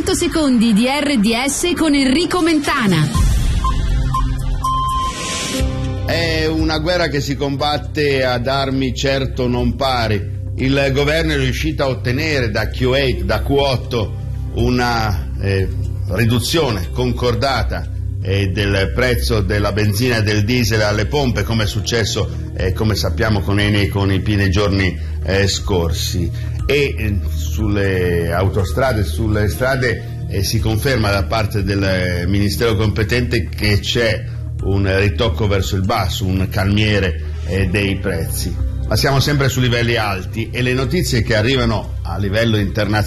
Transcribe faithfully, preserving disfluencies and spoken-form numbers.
cento secondi di R D S con Enrico Mentana. È una guerra che si combatte ad armi certo non pari. Il governo è riuscito a ottenere da Q otto, da Q otto una eh, riduzione concordata eh, del prezzo della benzina e del diesel alle pompe, come è successo, eh, come sappiamo, con Eni e con I P nei giorni eh, scorsi. E eh, sulle autostrade, sulle strade eh, si conferma da parte del Ministero competente che c'è un ritocco verso il basso, un calmiere eh, dei prezzi. Ma siamo sempre su livelli alti e le notizie che arrivano a livello internazionale